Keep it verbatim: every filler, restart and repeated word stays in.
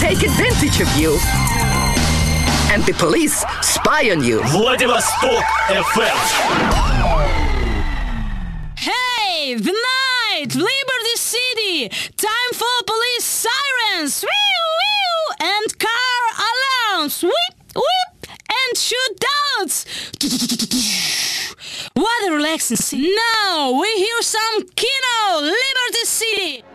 take advantage of you. And the police spy on you. Владивосток эф эм. Hey, the night, Liberty City. Time for police sirens. Whew, whew, and car alarms. Whip, whip, and shootouts. What a relaxing scene. Now we hear some Kino, Liberty City.